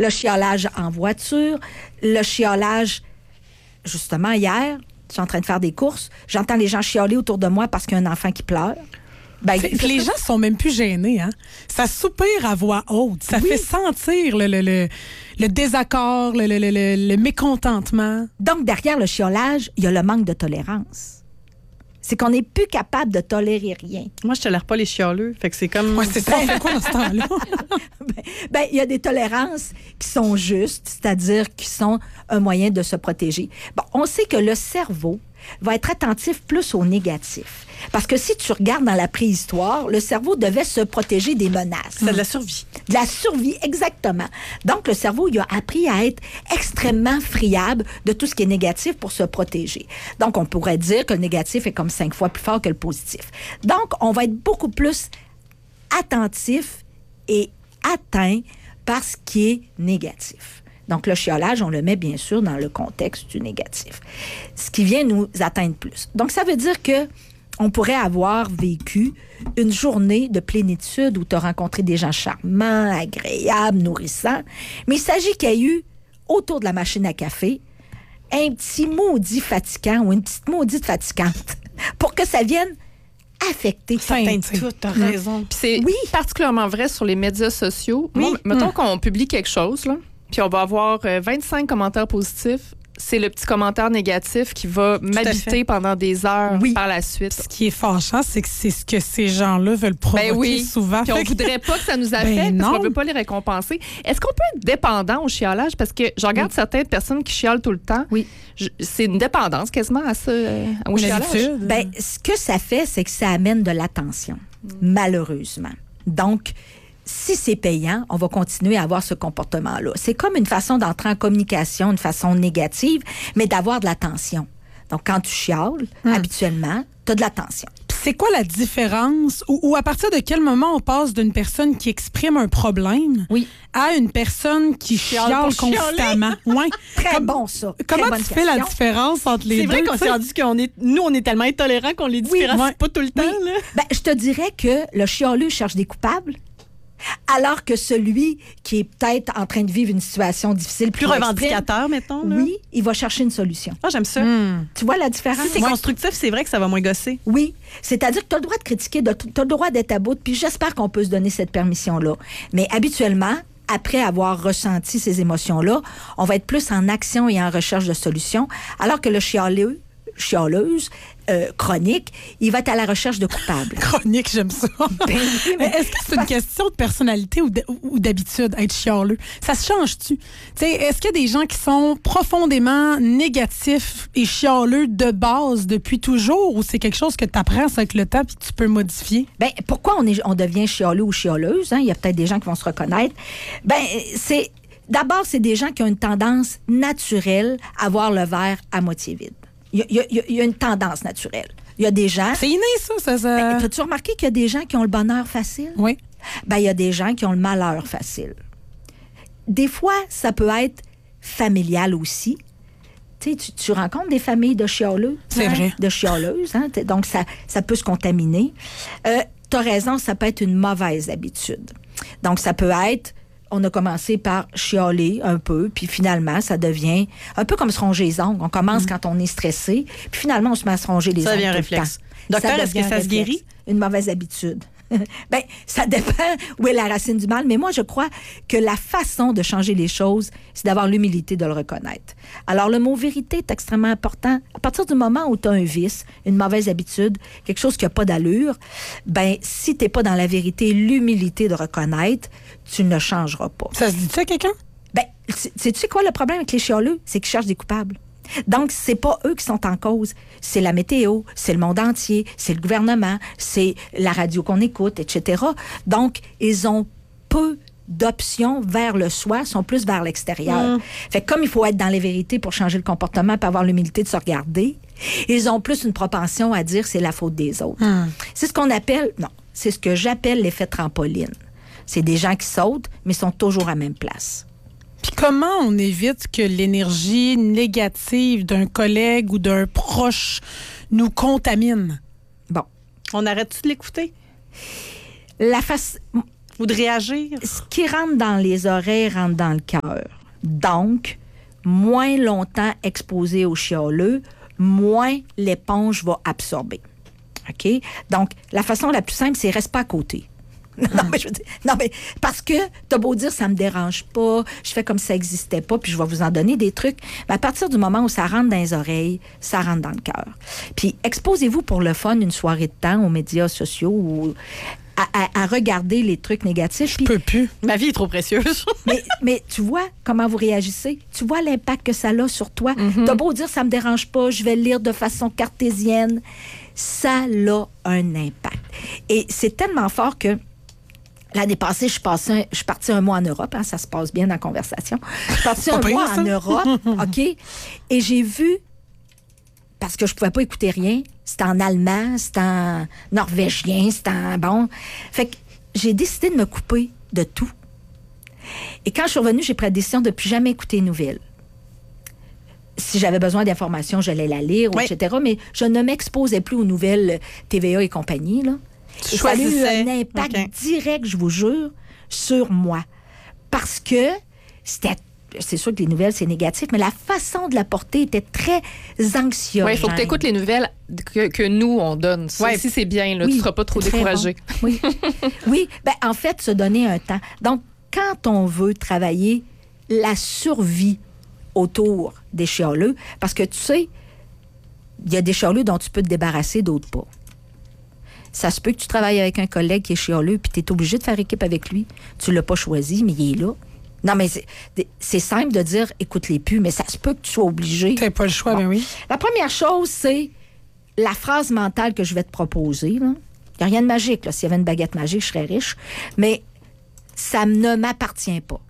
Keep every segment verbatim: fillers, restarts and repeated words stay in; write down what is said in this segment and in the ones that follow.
le chiolage en voiture, le chiolage, justement, hier, je suis en train de faire des courses, j'entends les gens chioler autour de moi parce qu'il y a un enfant qui pleure. Ben, les gens sont même plus gênés. Hein? Ça soupire à voix haute. Ça oui. fait sentir le, le, le, le désaccord, le, le, le, le mécontentement. Donc, derrière le chiolage, il y a le manque de tolérance. C'est qu'on n'est plus capable de tolérer rien. Moi, je tolère pas les chialeux. Fait que c'est comme... Ouais, c'est ça. On fait quoi dans ce temps-là? ben, ben, il y a des tolérances qui sont justes, c'est-à-dire qui sont un moyen de se protéger. Bon, on sait que le cerveau va être attentif plus au négatif. Parce que si tu regardes dans la préhistoire, le cerveau devait se protéger des menaces. C'est de la survie. De la survie, exactement. Donc, le cerveau, il a appris à être extrêmement friable de tout ce qui est négatif pour se protéger. Donc, on pourrait dire que le négatif est comme cinq fois plus fort que le positif. Donc, on va être beaucoup plus attentif et atteint par ce qui est négatif. Donc, le chiolage, on le met bien sûr dans le contexte du négatif. Ce qui vient nous atteindre plus. Donc, ça veut dire que on pourrait avoir vécu une journée de plénitude où tu as rencontré des gens charmants, agréables, nourrissants. Mais il s'agit qu'il y ait eu, autour de la machine à café, un petit maudit fatigant ou une petite maudite fatigante pour que ça vienne affecter. Tout, t'as raison. Puis c'est oui. particulièrement vrai sur les médias sociaux. Oui. Moi, mettons hum. qu'on publie quelque chose, là, puis on va avoir vingt-cinq commentaires positifs. C'est le petit commentaire négatif qui va m'habiter pendant des heures oui. par la suite. Ce qui est fâchant, c'est que c'est ce que ces gens-là veulent provoquer ben oui. souvent. Puis on ne voudrait pas que ça nous affecte ben parce qu'on ne veut pas les récompenser. Est-ce qu'on peut être dépendant au chiolage? Parce que je regarde oui. certaines personnes qui chiolent tout le temps. Oui. Je, c'est une dépendance quasiment à ça, euh, au chiolage. Ben, ce que ça fait, c'est que ça amène de l'attention, mm. malheureusement. Donc, si c'est payant, on va continuer à avoir ce comportement-là. C'est comme une façon d'entrer en communication, une façon négative, mais d'avoir de l'attention. Donc, quand tu chiales, hum. habituellement, tu as de l'attention. C'est quoi la différence ou, ou à partir de quel moment on passe d'une personne qui exprime un problème oui. à une personne qui chiale constamment? Ouais. Très Comme, bon, ça. Très comment tu question. fais la différence entre les c'est deux? C'est vrai qu'on s'est rendu qu'on est, nous, on est tellement intolérants qu'on les différencie oui, ouais. pas tout le temps. Oui. Là. Ben, je te dirais que le chialeux cherche des coupables. Alors que celui qui est peut-être en train de vivre une situation difficile... Plus revendicateur, mettons. Là. Oui, il va chercher une solution. Ah, j'aime ça. Mmh. Tu vois la différence? Si c'est ouais. constructif, c'est vrai que ça va moins gosser. Oui. C'est-à-dire que tu as le droit de critiquer, tu as le droit d'être à bout, puis j'espère qu'on peut se donner cette permission-là. Mais habituellement, après avoir ressenti ces émotions-là, on va être plus en action et en recherche de solutions, alors que le chialeux, chialeuse, euh, chronique, il va être à la recherche de coupables. Chronique, j'aime ça. Ben, mais est-ce que c'est une question de personnalité ou, de, ou d'habitude, être chialeux? Ça se change-tu? T'sais, est-ce qu'il y a des gens qui sont profondément négatifs et chialeux de base depuis toujours ou c'est quelque chose que tu apprends avec le temps et que tu peux modifier? Ben, pourquoi on, est, on devient chialeux ou chialeuse? Hein? Il y a peut-être des gens qui vont se reconnaître. Ben, c'est... D'abord, c'est des gens qui ont une tendance naturelle à voir le verre à moitié vide. Il y, y, y a une tendance naturelle. Il y a des gens... C'est inné, ça. ça, ça... Ben, as-tu remarqué qu'il y a des gens qui ont le bonheur facile? Oui. Ben, il y a des gens qui ont le malheur facile. Des fois, ça peut être familial aussi. Tu, tu, tu rencontres des familles de chialeux. C'est hein, vrai. De chialeuses. Hein, donc, ça, ça peut se contaminer. Euh, tu as raison, ça peut être une mauvaise habitude. Donc, ça peut être... On a commencé par chialer un peu, puis finalement, ça devient un peu comme se ronger les ongles. On commence mmh. quand on est stressé, puis finalement, on se met à se ronger les ça ongles. Ça devient un réflexe. Docteur, est-ce que ça réflexe. se guérit? Une mauvaise habitude. Bien, ça dépend où est la racine du mal, mais moi, je crois que la façon de changer les choses, c'est d'avoir l'humilité de le reconnaître. Alors, le mot vérité est extrêmement important. À partir du moment où tu as un vice, une mauvaise habitude, quelque chose qui n'a pas d'allure, ben si tu n'es pas dans la vérité, l'humilité de reconnaître, tu ne changeras pas. Ça se dit-tu à quelqu'un? Ben, sais-tu quoi le problème avec les chialeux? C'est qu'ils cherchent des coupables. Donc, c'est pas eux qui sont en cause. C'est la météo, c'est le monde entier, c'est le gouvernement, c'est la radio qu'on écoute, et cetera. Donc, ils ont peu d'options vers le soi, sont plus vers l'extérieur. Mmh. Fait que comme il faut être dans les vérités pour changer le comportement et avoir l'humilité de se regarder, ils ont plus une propension à dire c'est la faute des autres. Mmh. C'est ce qu'on appelle, non, c'est ce que j'appelle l'effet trampoline. C'est des gens qui sautent, mais sont toujours à la même place. Puis comment on évite que l'énergie négative d'un collègue ou d'un proche nous contamine? Bon. On arrête-tu de l'écouter? La face... Ou de réagir. Ce qui rentre dans les oreilles rentre dans le cœur. Donc, moins longtemps exposé au chialeux, moins l'éponge va absorber. OK? Donc, la façon la plus simple, c'est reste pas à côté. Non, mais je veux dire, non, mais parce que t'as beau dire ça me dérange pas, je fais comme si ça n'existait pas, puis je vais vous en donner des trucs. Mais à partir du moment où ça rentre dans les oreilles, ça rentre dans le cœur. Puis exposez-vous pour le fun une soirée de temps aux médias sociaux ou à, à, à regarder les trucs négatifs. Je peux plus. Ma vie est trop précieuse. mais, mais tu vois comment vous réagissez? Tu vois l'impact que ça a sur toi? Mm-hmm. T'as beau dire ça me dérange pas, je vais le lire de façon cartésienne. Ça a un impact. Et c'est tellement fort que l'année passée, je, passais, je suis partie un mois en Europe. Hein, ça se passe bien dans la conversation. Je suis partie un mois en Europe, OK? Et j'ai vu, parce que je ne pouvais pas écouter rien, c'était en allemand, c'était en norvégien, c'était en... Bon. Fait que j'ai décidé de me couper de tout. Et quand je suis revenue, j'ai pris la décision de ne plus jamais écouter les nouvelles. Si j'avais besoin d'informations, j'allais la lire, oui. et cetera. Mais je ne m'exposais plus aux nouvelles T V A et compagnie, là. Et ça a eu un impact okay. direct, je vous jure, sur moi. Parce que c'était... C'est sûr que les nouvelles, c'est négatif, mais la façon de la porter était très anxiogène. Oui, il faut que tu écoutes les nouvelles que, que nous, on donne. Ça ouais. aussi, c'est bien. Là, oui, tu ne seras pas trop découragé. Bon. Oui, oui. Ben, en fait, se donner un temps. Donc, quand on veut travailler la survie autour des chialeux, parce que tu sais, il y a des chialeux dont tu peux te débarrasser, d'autres pas. Ça se peut que tu travailles avec un collègue qui est chialeux, puis tu es obligé de faire équipe avec lui. Tu ne l'as pas choisi, mais il est là. Non, mais c'est, c'est simple de dire, écoute-les plus, mais ça se peut que tu sois obligé. Tu n'as pas le choix, bon. Ben oui. La première chose, c'est la phrase mentale que je vais te proposer. Il n'y a rien de magique. Là. S'il y avait une baguette magique, je serais riche. Mais ça ne m'appartient pas.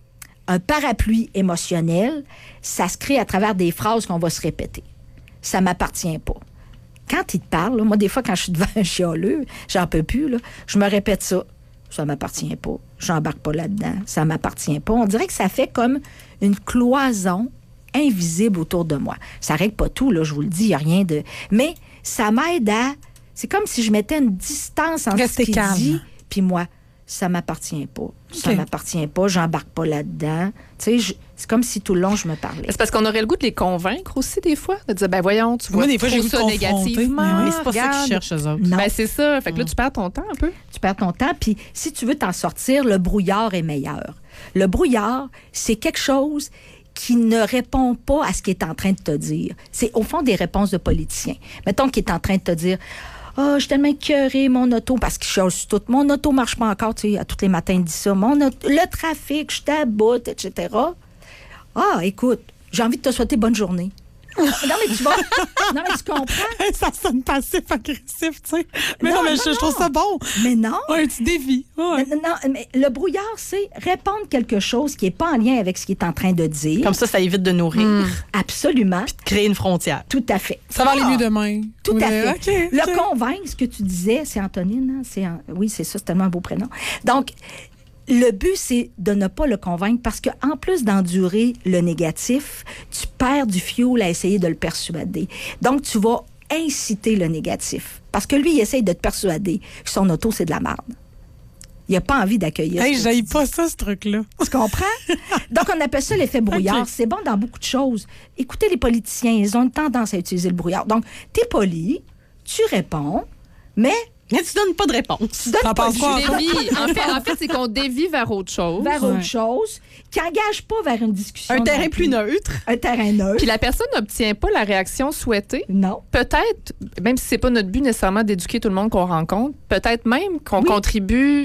Un parapluie émotionnel, ça se crée à travers des phrases qu'on va se répéter. Ça ne m'appartient pas. Quand il te parle, là, moi, des fois, quand je suis devant un chialeux, j'en peux plus, là, je me répète ça. Ça m'appartient pas. J'embarque pas là-dedans. Ça m'appartient pas. On dirait que ça fait comme une cloison invisible autour de moi. Ça règle pas tout, là, je vous le dis, il n'y a rien de... Mais ça m'aide à... C'est comme si je mettais une distance entre ce qu'il dit puis moi. Ça m'appartient pas. Okay. Ça m'appartient pas. J'embarque pas là-dedans. Tu sais, je... c'est comme si tout le long, je me parlais. C'est parce qu'on aurait le goût de les convaincre aussi, des fois. De dire, ben voyons, tu vois, moi, des fois, j'ai ça négativement. Mais c'est pas regarde. Ça qu'ils cherchent, eux autres. Non. Ben, c'est ça. Fait que là, tu perds ton temps un peu. Tu perds ton temps. Puis, si tu veux t'en sortir, le brouillard est meilleur. Le brouillard, c'est quelque chose qui ne répond pas à ce qu'il est en train de te dire. C'est, au fond, des réponses de politiciens. Mettons qu'il est en train de te dire... Ah, oh, je suis tellement écœurée, mon auto, parce qu'il chasse tout. Mon auto marche pas encore, tu sais, à tous les matins, il dit ça. Mon auto, le trafic, je t'aboute, et cetera. Ah, écoute, j'ai envie de te souhaiter bonne journée. Non, mais tu vas. Non, mais tu comprends? Ça sonne passif-agressif, tu sais. Mais non, non mais non, je, non. je trouve ça bon. Mais non. Ouais, un petit défi. Ouais. Mais, non, mais le brouillard, c'est répondre quelque chose qui n'est pas en lien avec ce qu'il est en train de dire. Comme ça, ça évite de nourrir. Mmh. Absolument. Puis de créer une frontière. Tout à fait. Ça va aller mieux demain. Tout oui, à fait. Okay, le okay. convaincre, ce que tu disais, c'est Antonine, hein? c'est en... Oui, c'est ça, c'est tellement un beau prénom. Donc, le but, c'est de ne pas le convaincre parce qu'en plus d'endurer le négatif, tu perds du fioul à essayer de le persuader. Donc, tu vas inciter le négatif. Parce que lui, il essaye de te persuader que son auto, c'est de la merde. Il n'a pas envie d'accueillir. Hey, j'aille pas ça, ce truc-là. Tu comprends? Donc, on appelle ça l'effet brouillard. Okay. C'est bon dans beaucoup de choses. Écoutez les politiciens, ils ont une tendance à utiliser le brouillard. Donc, tu es poli, tu réponds, mais... Mais tu donnes pas de réponse. Tu donnes pas de réponse. En fait, en fait, c'est qu'on dévie vers autre chose. Vers ouais. autre chose, qui n'engage pas vers une discussion. Un terrain plus neutre. Un terrain neutre. Puis la personne n'obtient pas la réaction souhaitée. Non. Peut-être, même si c'est pas notre but nécessairement d'éduquer tout le monde qu'on rencontre, peut-être même qu'on oui. contribue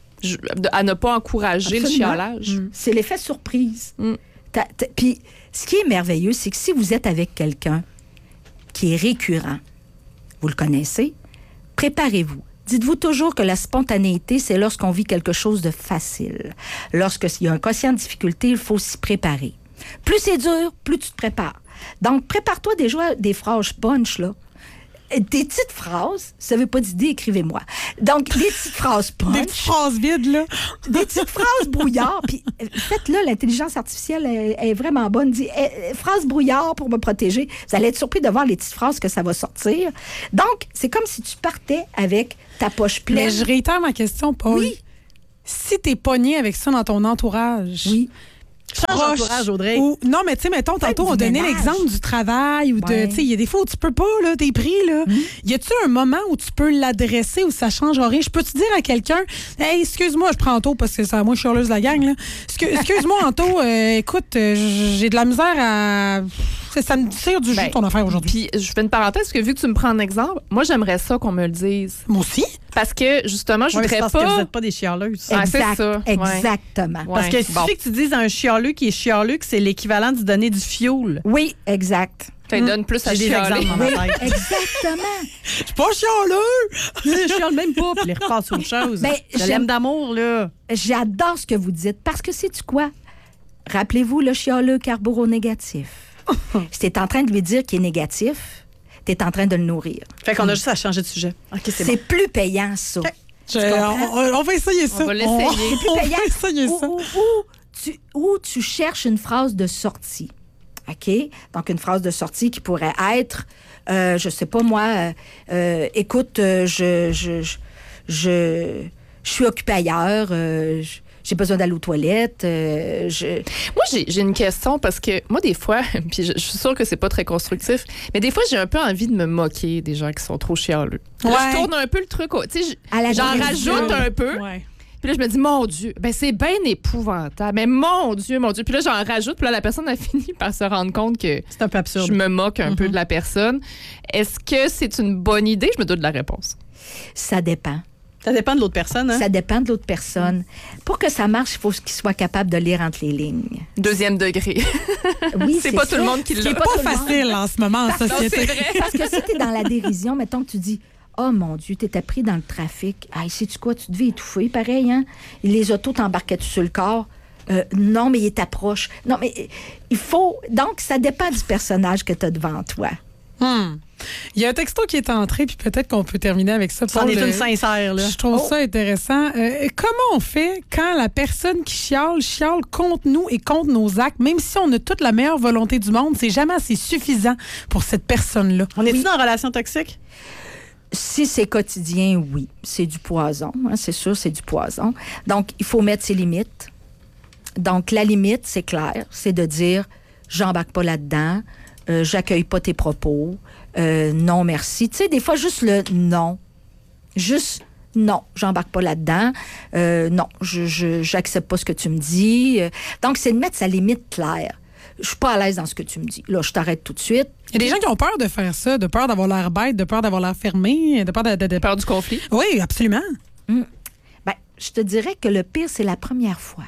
à ne pas encourager Absolument. le chialage. Mm. C'est l'effet surprise. Mm. T'as, t'as, puis, ce qui est merveilleux, c'est que si vous êtes avec quelqu'un qui est récurrent, vous le connaissez, préparez-vous. Dites-vous toujours que la spontanéité, c'est lorsqu'on vit quelque chose de facile. Lorsqu'il y a un quotient de difficulté, il faut s'y préparer. Plus c'est dur, plus tu te prépares. Donc, prépare-toi déjà des phrases punch, là. Des petites phrases, si vous n'avez pas d'idée, écrivez-moi. Donc, des petites phrases punch. Des petites phrases vides, là. Des petites phrases brouillard. Puis, faites-le, l'intelligence artificielle est, est vraiment bonne. Dit, eh, phrase brouillard pour me protéger. Vous allez être surpris de voir les petites phrases que ça va sortir. Donc, c'est comme si tu partais avec ta poche pleine. Mais je réitère ma question, Paul. Oui. si t'es pogné avec ça dans ton entourage... Oui. Change d'entourage, Audrey. Ou, non, mais tu sais, mettons, tantôt, on donnait l'exemple du travail ou de, ouais. tu sais, il y a des fois où tu peux pas, là, t'es pris, là. Mm. Y a-tu un moment où tu peux l'adresser où ça change rien? Je peux-tu dire à quelqu'un, hey, excuse-moi, je prends Anto parce que c'est à moi, je suis heureuse de la gang, là. Excuse-moi, Anto, euh, écoute, euh, j'ai de la misère à. Ça me tire du jus ben, ton affaire aujourd'hui. Puis, je fais une parenthèse, parce que vu que tu me prends un exemple, moi, j'aimerais ça qu'on me le dise. Moi aussi? Parce que, justement, je ouais, voudrais parce pas... parce que vous n'êtes pas des chialeuses. Exact, ah, c'est ça. Exactement. Ouais. Parce que ouais. si bon. tu que tu dises à un chialeux qui est chialeux que c'est l'équivalent de donner du fioul. Oui, exact. Ça lui donne plus à chialer. Oui, exactement. Je suis pas chialeux! Je chiale même pas. Puis il repasse autre chose. Ben, je l'aime d'amour, là. J'adore ce que vous dites. Parce que sais-tu quoi? Rappelez-vous le chialeux carbonégatif. Si tu es en train de lui dire qu'il est négatif, tu es en train de le nourrir. Fait qu'on a juste à changer de sujet. Okay, c'est bon. Plus payant, ça. Okay. Je, on, on va essayer ça. On va l'essayer. C'est plus payant. On va essayer ça. Où, où, tu, où tu cherches une phrase de sortie. OK? Donc, une phrase de sortie qui pourrait être, euh, je sais pas moi, euh, euh, écoute, euh, je, je, je, je, je suis occupée ailleurs, euh, je, j'ai besoin d'aller aux toilettes. Euh, je... Moi, j'ai, j'ai une question parce que moi, des fois, puis je, je suis sûre que c'est pas très constructif, mais des fois, j'ai un peu envie de me moquer des gens qui sont trop chialeux. Ouais. Là, je tourne un peu le truc. Tu sais, j'en rajoute un peu. Ouais. Puis là, je me dis, mon Dieu, ben c'est bien épouvantable. Mais mon Dieu, mon Dieu. Puis là, j'en rajoute. Puis là, la personne a fini par se rendre compte que c'est un peu absurde. Je me moque un mm-hmm. peu de la personne. Est-ce que c'est une bonne idée? Je me doute de la réponse. Ça dépend. Ça dépend de l'autre personne, hein? Ça dépend de l'autre personne. Mmh. Pour que ça marche, il faut qu'il soit capable de lire entre les lignes. Deuxième degré. Oui, c'est, c'est pas ça. tout le monde qui l'a. C'est pas, pas facile en ce moment en Parce société. Non, c'est vrai. Parce que si t'es dans la dérision, mettons que tu dis « Oh mon Dieu, t'étais pris dans le trafic. Ah, sais-tu quoi? Tu devais étouffer, pareil, hein? Les autos t'embarquaient sur le corps. Euh, non, mais il t'approche. Non, mais il faut... Donc, ça dépend du personnage que t'as devant toi. Hmm. Il y a un texto qui est entré, puis peut-être qu'on peut terminer avec ça. Ça en est une sincère, là. Je trouve oh. ça intéressant. Euh, comment on fait quand la personne qui chiale, chiale contre nous et contre nos actes, même si on a toute la meilleure volonté du monde, c'est jamais assez suffisant pour cette personne-là? On est-tu oui. dans une relation toxique? Si c'est quotidien, oui. C'est du poison, hein, c'est sûr, c'est du poison. Donc, il faut mettre ses limites. Donc, la limite, c'est clair, c'est de dire « j'embarque pas là-dedans », Euh, j'accueille pas tes propos, euh, non merci. Tu sais, des fois, juste le non. Juste non, j'embarque pas là-dedans. Euh, non, je, je, j'accepte pas ce que tu me dis. Donc, c'est de mettre sa limite claire. Je suis pas à l'aise dans ce que tu me dis. Là, je t'arrête tout de suite. Il y a des gens qui ont peur de faire ça, de peur d'avoir l'air bête, de peur d'avoir l'air fermé, de peur de... de, de... peur du conflit. Oui, absolument. Mmh. Ben, je te dirais que le pire, c'est la première fois.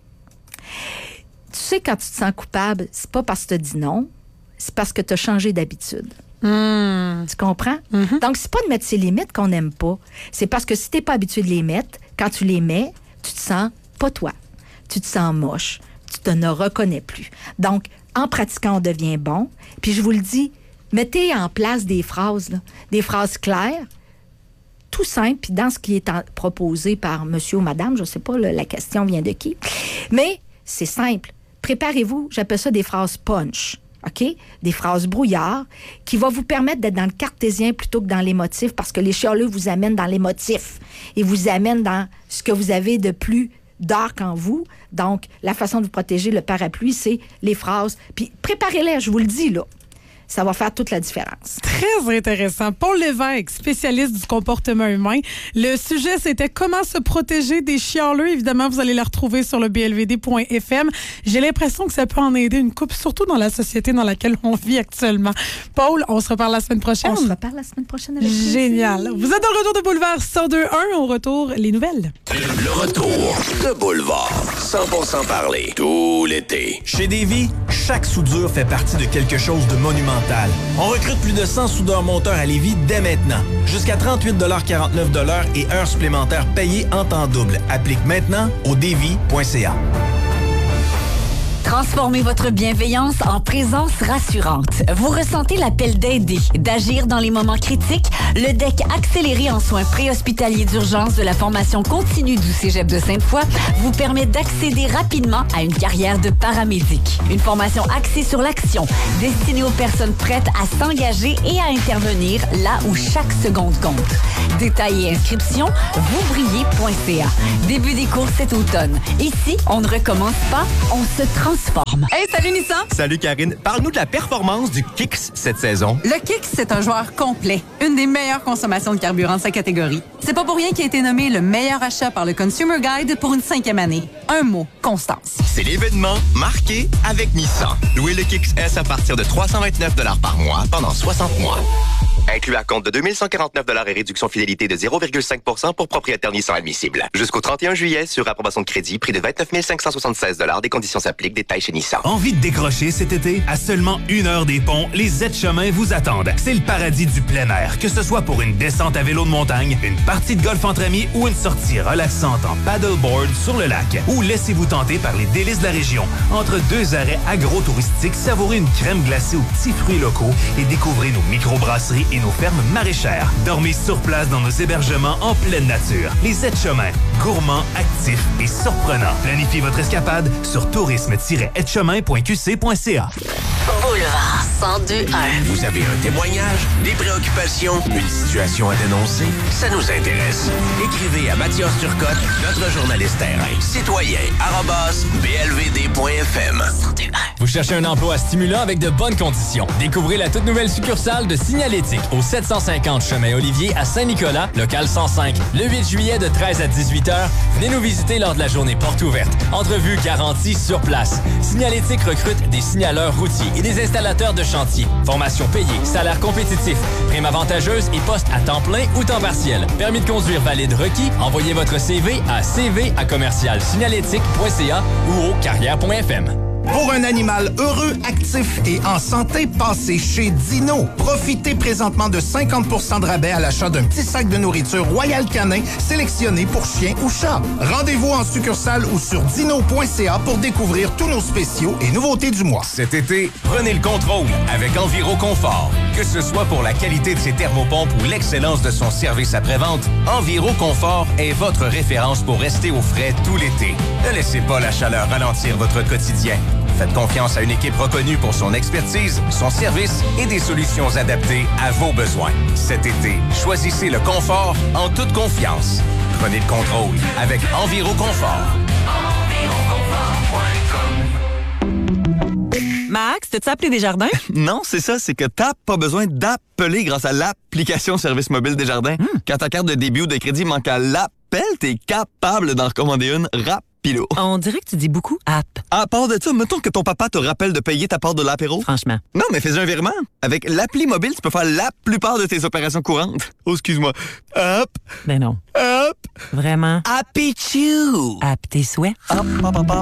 Tu sais, quand tu te sens coupable, c'est pas parce que tu dis non, c'est parce que tu as changé d'habitude. Mmh. Tu comprends? Mmh. Donc, c'est pas de mettre ces limites qu'on n'aime pas. C'est parce que si tu n'es pas habitué de les mettre, quand tu les mets, tu te sens pas toi. Tu te sens moche. Tu te ne reconnais plus. Donc, en pratiquant, on devient bon. Puis, je vous le dis, mettez en place des phrases, là, des phrases claires, tout simple, puis dans ce qui est en, proposé par monsieur ou madame, je ne sais pas, là, la question vient de qui, mais c'est simple. Préparez-vous, j'appelle ça des phrases punch. OK? Des phrases brouillards qui vont vous permettre d'être dans le cartésien plutôt que dans l'émotif parce que les chialeux vous amènent dans l'émotif et vous amènent dans ce que vous avez de plus dark en vous. Donc, la façon de vous protéger, le parapluie, c'est les phrases. Puis, préparez-les, je vous le dis, là. Ça va faire toute la différence. Très intéressant. Paul Lévesque, spécialiste du comportement humain. Le sujet, c'était comment se protéger des chialeux. Évidemment, vous allez le retrouver sur le b l v d point f m. J'ai l'impression que ça peut en aider une couple, surtout dans la société dans laquelle on vit actuellement. Paul, on se reparle la semaine prochaine. On se reparle la semaine prochaine avec vous. Génial. Vous êtes dans le retour de Boulevard cent deux un. Au retour, les nouvelles. Le retour de Boulevard. cent pour cent parler. Tout l'été. Chez Davy, chaque soudure fait partie de quelque chose de monumental. On recrute plus de cent soudeurs monteurs à Lévis dès maintenant. Jusqu'à trente-huit quarante-neuf et heures supplémentaires payées en temps double. Applique maintenant au davy point c a. Transformez votre bienveillance en présence rassurante. Vous ressentez l'appel d'aider, d'agir dans les moments critiques? Le D E C accéléré en soins préhospitaliers d'urgence de la formation continue du Cégep de Sainte-Foy vous permet d'accéder rapidement à une carrière de paramédic. Une formation axée sur l'action, destinée aux personnes prêtes à s'engager et à intervenir là où chaque seconde compte. Détails et inscriptions, vous brillez point c a. Début des cours cet automne. Ici, on ne recommence pas, on se transforme. Hey, salut Nissan! Salut Karine. Parle-nous de la performance du Kicks cette saison. Le Kicks, c'est un joueur complet. Une des meilleures consommations de carburant de sa catégorie. C'est pas pour rien qu'il a été nommé le meilleur achat par le Consumer Guide pour une cinquième année. Un mot, constance. C'est l'événement marqué avec Nissan. Louez le Kicks S à partir de trois cent vingt-neuf dollars par mois pendant soixante mois. Inclus à compte de deux mille cent quarante-neuf dollars et réduction fidélité de zéro virgule cinq pour cent pour propriétaire Nissan admissible. Jusqu'au trente et un juillet, sur approbation de crédit, prix de vingt-neuf mille cinq cent soixante-seize dollars. Des conditions s'appliquent. Détails chez Nissan. Envie de décrocher cet été? À seulement une heure des ponts, les Z-Chemins vous attendent. C'est le paradis du plein air. Que ce soit pour une descente à vélo de montagne, une partie de golf entre amis ou une sortie relaxante en paddleboard sur le lac. Ou laissez-vous tenter par les délices de la région. Entre deux arrêts agro-touristiques, savourez une crème glacée aux petits fruits locaux et découvrez nos microbrasseries et nos fermes maraîchères. Dormez sur place dans nos hébergements en pleine nature. Les Z-Chemins, gourmands, actifs et surprenants. Planifiez votre escapade sur tourisme tiret etchemin point q c point c a. Boulevard cent deux un. Vous avez un témoignage, des préoccupations, une situation à dénoncer? Ça nous intéresse. Écrivez à Mathias Turcotte, notre journaliste terrain. Citoyen arobase b l v d point f m. cent deux un. Vous cherchez un emploi stimulant avec de bonnes conditions? Découvrez la toute nouvelle succursale de Signalétique au sept cent cinquante chemin Olivier à Saint-Nicolas, local cent cinq. Le huit juillet de treize à dix-huit heures, venez nous visiter lors de la journée porte ouverte. Entrevue garantie sur place. Signalétique recrute des signaleurs routiers et des installateurs de chantier. Formation payée, salaire compétitif, prime avantageuse et poste à temps plein ou temps partiel. Permis de conduire valide requis. Envoyez votre C V à c v à commercial signalétique point c a ou au carrière point f m. Pour un animal heureux, actif et en santé, passez chez Dino. Profitez présentement de cinquante pour cent de rabais à l'achat d'un petit sac de nourriture Royal Canin sélectionné pour chien ou chat. Rendez-vous en succursale ou sur dino point c a pour découvrir tous nos spéciaux et nouveautés du mois. Cet été, prenez le contrôle avec Enviro Confort. Que ce soit pour la qualité de ses thermopompes ou l'excellence de son service après-vente, Enviro Confort est votre référence pour rester au frais tout l'été. Ne laissez pas la chaleur ralentir votre quotidien. Faites confiance à une équipe reconnue pour son expertise, son service et des solutions adaptées à vos besoins. Cet été, choisissez le confort en toute confiance. Prenez le contrôle avec Enviro Confort. enviro confort point com. Max, t'as-tu appelé Desjardins? Non, c'est ça, c'est que t'as pas besoin d'appeler grâce à l'application Service mobile Desjardins. Hmm. Quand ta carte de débit ou de crédit manque à l'appel, t'es capable d'en recommander une rapide. Pilo. On dirait que tu dis beaucoup « app ». À part de ça, mettons que ton papa te rappelle de payer ta part de l'apéro. Franchement. Non, mais fais un virement. Avec l'appli mobile, tu peux faire la plupart de tes opérations courantes. Oh, excuse-moi. Hop. Ben non. Hop. Vraiment. Happy Chew. App tes souhaits. Hop, hop, hop, hop.